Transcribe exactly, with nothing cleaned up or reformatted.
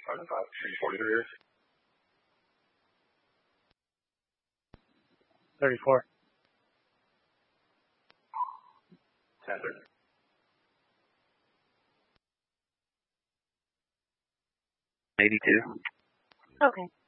five five, three forty degrees. thirty-four. Center. eighty-two. Okay.